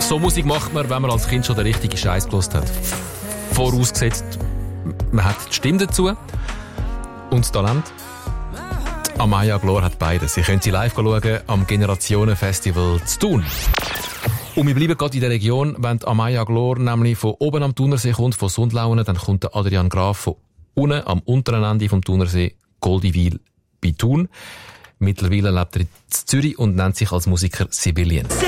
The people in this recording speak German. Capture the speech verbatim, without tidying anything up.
So Musik macht man, wenn man als Kind schon den richtigen Scheiß gehört hat. Vorausgesetzt, man hat die Stimme dazu und das Talent. Die Amaya Glor hat beides. Sie können sie live schauen am Generationenfestival zu Thun. Und wir bleiben gerade in der Region, wenn die Amaya Glor nämlich von oben am Thunersee kommt, von Sundlauen, dann kommt der Adrian Graf von unten am unteren Ende vom Thunersee, Goldiwil bei Thun. Mittlerweile lebt er in Zürich und nennt sich als Musiker Sibyllien.